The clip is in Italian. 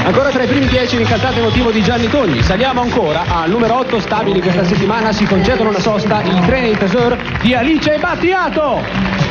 Ancora tra i primi 10 l'incalzato emotivo di Gianni Togni. Saliamo ancora al numero 8 stabili questa settimana, si concedono una sosta i treni di Peseur di Alice Battiato.